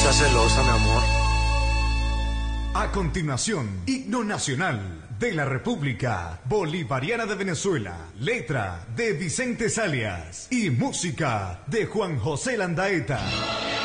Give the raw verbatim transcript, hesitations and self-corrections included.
seas celosa, mi amor. A continuación, himno nacional de la República Bolivariana de Venezuela, letra de Vicente Salias y música de Juan José Landaeta.